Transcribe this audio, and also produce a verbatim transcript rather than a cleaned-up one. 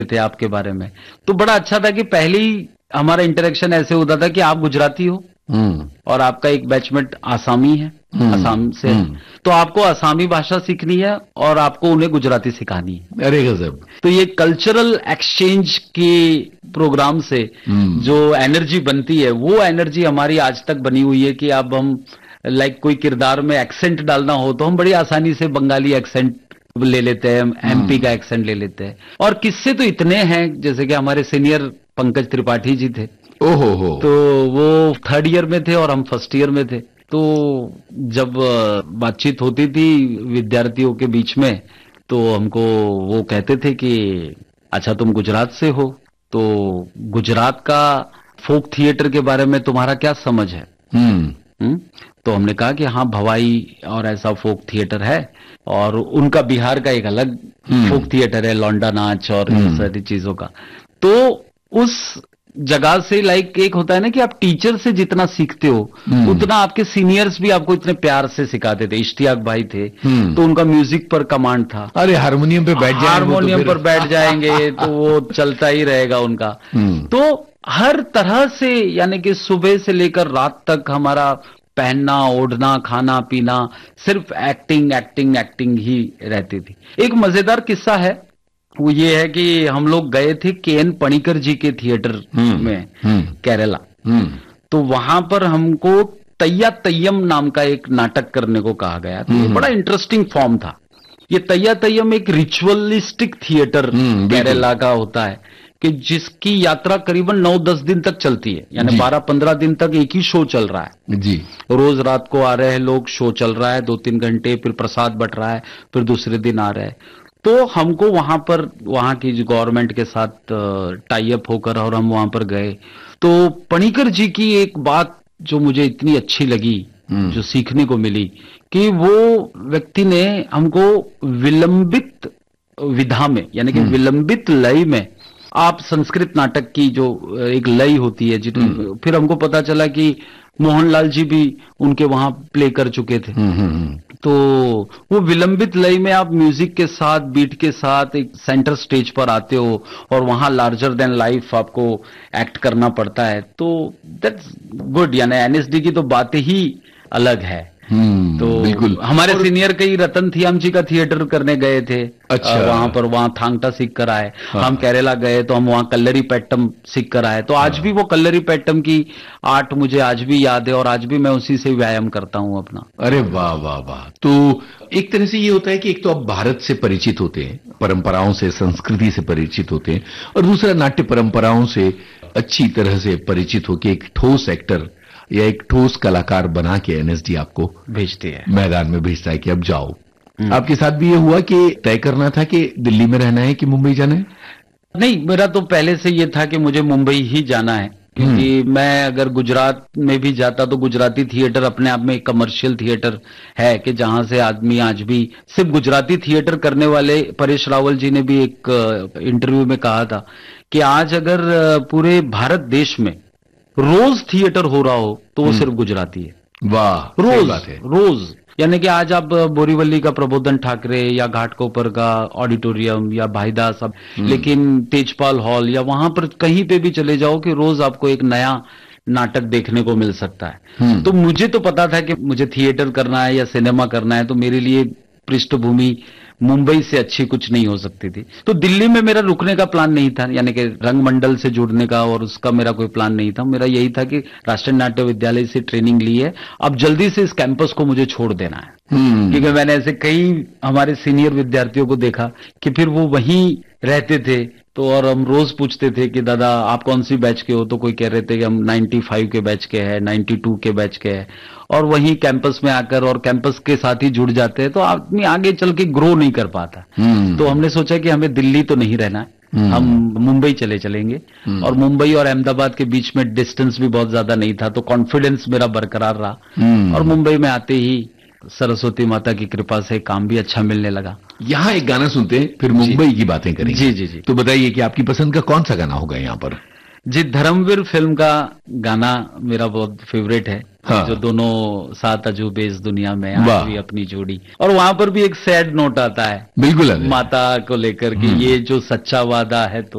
थे आपके बारे में। तो बड़ा अच्छा था कि पहली हमारा इंटरेक्शन ऐसे होता था कि आप गुजराती हो हम्म और आपका एक बैचमेट आसामी है, हम्म, असम से है, हम्म। तो आपको आसामी भाषा सीखनी है और आपको उन्हें गुजराती सिखानी है। अरे गजब। तो ये कल्चरल एक्सचेंज के प्रोग्राम से हम्म जो एनर्जी बनती है, वो एनर्जी हमारी आज तक बनी हुई है कि अब हम लाइक कोई किरदार में एक्सेंट डालना हो तो हम बड़ी आसानी से बंगाली एक्सेंट ले लेते हैं, एमपी का एक्सेंट ले लेते हैं। और किस्से तो इतने हैं, जैसे कि हमारे सीनियर पंकज त्रिपाठी जी थे, ओहो हो। तो वो थर्ड ईयर में थे और हम फर्स्ट ईयर में थे। तो जब अ, बातचीत होती थी विद्यार्थियों के बीच में, तो हमको वो कहते थे कि अच्छा तुम गुजरात से हो, तो गुजरात का फोक थिएटर के बारे में तुम्हारा क्या समझ है? हम्म हुँ? तो हमने कहा कि हाँ भवाई और ऐसा फोक थिएटर है, और उनका बिहार का एक अलग फोक थिएटर है, लौंडा नाच और इस सारी चीजों का। तो उस जगह से लाइक एक होता है ना कि आप टीचर से जितना सीखते हो उतना आपके सीनियर्स भी आपको इतने प्यार से सिखाते थे। इश्तियाक भाई थे, तो उनका म्यूजिक पर कमांड था। अरे हारमोनियम पे बैठ जाएंगे, हारमोनियम पर बैठ जाएंगे तो वो चलता ही रहेगा उनका। तो हर तरह से, यानी कि सुबह से लेकर रात तक हमारा पहनना, ओढ़ना, खाना पीना सिर्फ एक्टिंग एक्टिंग एक्टिंग ही रहती थी। एक मजेदार किस्सा है, वो ये है कि हम लोग गए थे के एन पणिकर जी के थिएटर में केरला। तो वहां पर हमको तैया तैयम नाम का एक नाटक करने को कहा गया। तो ये बड़ा इंटरेस्टिंग फॉर्म था। ये तैया तैयम एक रिचुअलिस्टिक थिएटर केरला का होता है कि जिसकी यात्रा करीबन नौ दस दिन तक चलती है, यानी बारह पंद्रह दिन तक एक ही शो चल रहा है जी। रोज रात को आ रहे हैं लोग, शो चल रहा है दो तीन घंटे, फिर प्रसाद बट रहा है, फिर दूसरे दिन आ रहे हैं। तो हमको वहां पर वहां की गवर्नमेंट के साथ टाई अप होकर और हम वहां पर गए। तो पणिकर जी की एक बात जो मुझे इतनी अच्छी लगी, जो सीखने को मिली, कि वो व्यक्ति ने हमको विलंबित विधा में, यानी कि विलंबित लय में, आप संस्कृत नाटक की जो एक लय होती है, जितनी फिर हमको पता चला कि मोहनलाल जी भी उनके वहां प्ले कर चुके थे। तो वो विलंबित लय में आप म्यूजिक के साथ, बीट के साथ एक सेंटर स्टेज पर आते हो और वहां लार्जर देन लाइफ आपको एक्ट करना पड़ता है। तो दैट्स गुड, यानी एनएसडी की तो बात ही अलग है। तो बिल्कुल। हमारे सीनियर कई रतन थियाम जी का थिएटर करने गए थे। अच्छा। वहां पर वहां थांगटा सीख कर आए। हाँ। हम केरला गए तो हम वहां कल्लरी पैट्टम सीख कर आए। तो आज हाँ। भी वो कल्लरी पैट्टम की आर्ट मुझे आज भी याद है और आज भी मैं उसी से व्यायाम करता हूं अपना। अरे वाह वाह वाह। तो एक तरह से ये होता है कि एक तो आप भारत से परिचित होते हैं, परंपराओं से, संस्कृति से परिचित होते हैं, और दूसरा नाट्य परंपराओं से अच्छी तरह से परिचित होकर एक ठोस एक्टर या एक ठोस कलाकार बना के एनएसडी आपको भेजती है, मैदान में भेजता है कि अब जाओ। आपके साथ भी ये हुआ कि तय करना था कि दिल्ली में रहना है कि मुंबई जाना है? नहीं, मेरा तो पहले से ये था कि मुझे मुंबई ही जाना है, क्योंकि मैं अगर गुजरात में भी जाता तो गुजराती थिएटर अपने आप में एक कमर्शियल थिएटर है कि जहां से आदमी आज भी सिर्फ गुजराती थिएटर करने वाले, परेश रावल जी ने भी एक इंटरव्यू में कहा था कि आज अगर पूरे भारत देश में रोज थिएटर हो रहा हो तो वो सिर्फ गुजराती है। वाह, रोज बात है। रोज, यानी कि आज आप बोरीवली का प्रबोधन ठाकरे या घाटकोपर का ऑडिटोरियम या भाईदास, अब लेकिन तेजपाल हॉल या वहां पर कहीं पे भी चले जाओ कि रोज आपको एक नया नाटक देखने को मिल सकता है। तो मुझे तो पता था कि मुझे थिएटर करना है या सिनेमा करना है, तो मेरे लिए पृष्ठभूमि मुंबई से अच्छी कुछ नहीं हो सकती थी। तो दिल्ली में मेरा रुकने का प्लान नहीं था, यानी कि रंग मंडल से जुड़ने का और उसका मेरा कोई प्लान नहीं था। मेरा यही था कि राष्ट्रीय नाट्य विद्यालय से ट्रेनिंग ली है, अब जल्दी से इस कैंपस को मुझे छोड़ देना है। क्योंकि मैंने ऐसे कई हमारे सीनियर विद्यार्थियों को देखा कि फिर वो वहीं रहते थे, तो और हम रोज पूछते थे कि दादा आप कौन सी बैच के हो, तो कोई कह रहे थे कि हम पचानवे के बैच के हैं, बानवे के बैच के हैं, और वहीं कैंपस में आकर और कैंपस के साथ ही जुड़ जाते हैं तो आदमी आगे चल के ग्रो नहीं कर पाता। तो हमने सोचा कि हमें दिल्ली तो नहीं रहना है, हम मुंबई चले चलेंगे। और मुंबई और अहमदाबाद के बीच में डिस्टेंस भी बहुत ज्यादा नहीं था, तो कॉन्फिडेंस मेरा बरकरार रहा और मुंबई में आते ही सरस्वती माता की कृपा से काम भी अच्छा मिलने लगा। यहाँ एक गाना सुनते हैं, फिर मुंबई की बातें करेंगे। जी जी जी। तो बताइए कि आपकी पसंद का कौन सा गाना होगा यहाँ पर? जी, धर्मवीर फिल्म का गाना मेरा बहुत फेवरेट है। हाँ। जो दोनों सात अजूबे इस दुनिया में वाह। आज भी अपनी जोड़ी, और वहां पर भी एक सैड नोट आता है बिल्कुल आता है। माता को लेकर के, ये जो सच्चा वादा है तो